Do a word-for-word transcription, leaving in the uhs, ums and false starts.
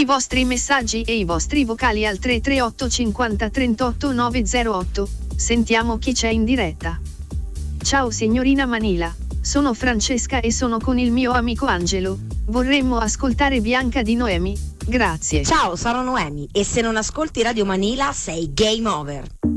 i vostri messaggi e i vostri vocali al tre tre otto cinquanta trentotto novecentotto. Sentiamo chi c'è in diretta. Ciao signorina Manila, sono Francesca e sono con il mio amico Angelo. Vorremmo ascoltare Bianca di Noemi, grazie. Ciao, sono Noemi e se non ascolti Radio Manila sei game over.